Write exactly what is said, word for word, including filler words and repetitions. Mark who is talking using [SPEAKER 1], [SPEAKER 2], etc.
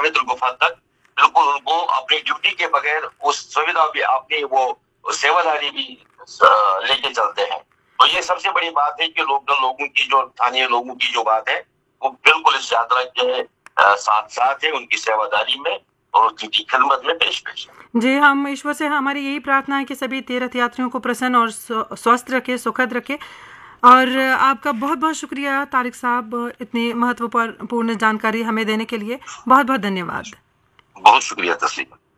[SPEAKER 1] पवित्र गुफा तक बिल्कुल उनको अपनी ड्यूटी के बगैर उस सुविधा भी अपनी वो सेवादारी भी लेके चलते हैं। तो ये सबसे बड़ी बात है कि लोकल लोगों की जो स्थानीय लोगों की जो बात है वो बिल्कुल इस यात्रा के साथ साथ है, उनकी सेवादारी में और उनकी खिदमत में पेश पेश है।
[SPEAKER 2] जी, हम ईश्वर से हमारी यही प्रार्थना है कि सभी तीर्थ यात्रियों को प्रसन्न और स्वस्थ रखे, सुखद रखे। और आपका बहुत बहुत शुक्रिया तारिक साहब, इतनी महत्वपूर्ण जानकारी हमें देने के लिए। बहुत बहुत धन्यवाद।
[SPEAKER 1] बहुत शुक्रिया तस्लीमा।